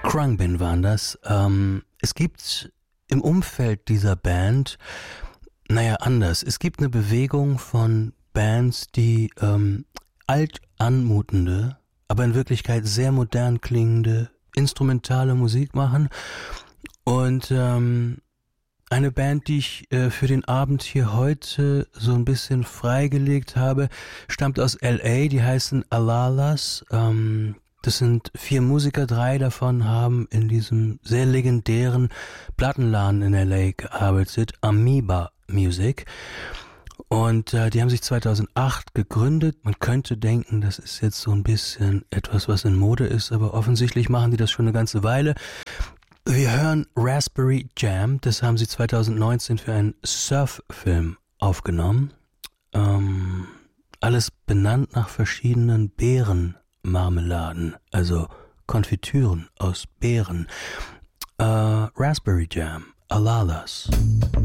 Khruangbin waren das. Es gibt im Umfeld dieser Band, anders. Es gibt eine Bewegung von Bands, die alt anmutende, aber in Wirklichkeit sehr modern klingende instrumentale Musik machen. Und eine Band, die ich für den Abend hier heute so ein bisschen freigelegt habe, stammt aus L.A., die heißen Alalas. Das sind 4 Musiker, 3 davon haben in diesem sehr legendären Plattenladen in L.A. gearbeitet, Amoeba Music. Und die haben sich 2008 gegründet. Man könnte denken, das ist jetzt so ein bisschen etwas, was in Mode ist, aber offensichtlich machen die das schon eine ganze Weile. Wir hören Raspberry Jam, das haben sie 2019 für einen Surf-Film aufgenommen. Alles benannt nach verschiedenen Beerenmarmeladen, also Konfitüren aus Beeren. Raspberry Jam, Alalas.